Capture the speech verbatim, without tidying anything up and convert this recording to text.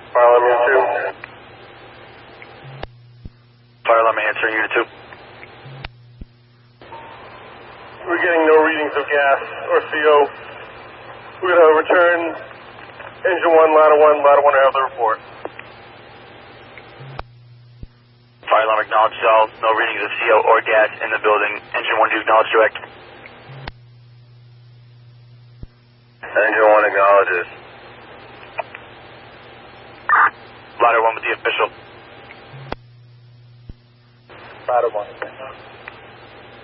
Fire alarm unit two. Fire alarm answering unit two. We're getting no readings of gas or C O. We're going to return engine one, ladder one, ladder one, I have the report. Fire alarm acknowledged all. No readings of C O or gas in the building. Engine one, do you acknowledge direct? Engine one acknowledges. Ladder one with the official. Ladder one.